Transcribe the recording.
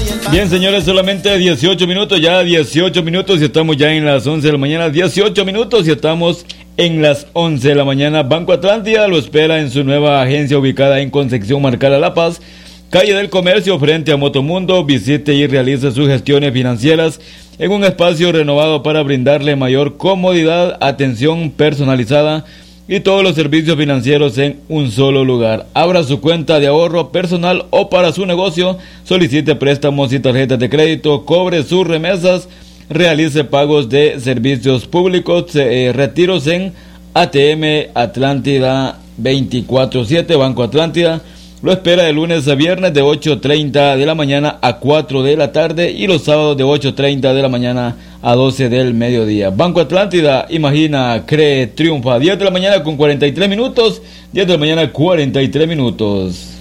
Bien, señores, solamente 18 minutos, ya 18 minutos y estamos ya en las 11 de la mañana, 18 minutos y estamos en las 11 de la mañana. Banco Atlántida lo espera en su nueva agencia ubicada en Concepción Marcala, La Paz, calle del Comercio, frente a Motomundo. Visite y realice sus gestiones financieras en un espacio renovado para brindarle mayor comodidad, atención personalizada y todos los servicios financieros en un solo lugar. Abra su cuenta de ahorro personal o para su negocio, solicite préstamos y tarjetas de crédito, cobre sus remesas, realice pagos de servicios públicos, retiros en ATM Atlántida 24/7, Banco Atlántida. Lo espera de lunes a viernes de 8:30 de la mañana a 4 de la tarde y los sábados de 8:30 de la mañana a 12 del mediodía. Banco Atlántida, imagina, cree, triunfa. 10 de la mañana con 43 minutos, 10 de la mañana 43 minutos.